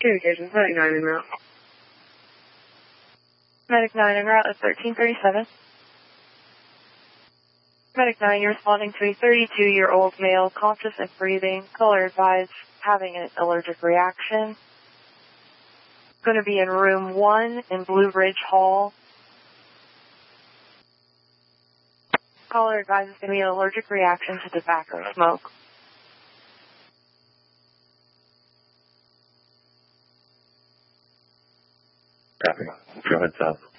Communications, Medic 9 en route. Medic 9 en route at 1337. Medic 9, you're responding to a 32-year-old male, conscious and breathing, color advised, having an allergic reaction. Going to be in room 1 in Blue Ridge Hall. Caller advised is going to be an allergic reaction to tobacco smoke. Copy. Go ahead, South.